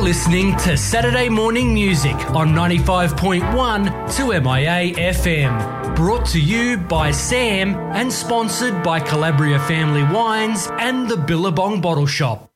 listening to Saturday Morning Music on 95.1 2MIA FM. Brought to you by Sam and sponsored by Calabria Family Wines and the Billabong Bottle Shop.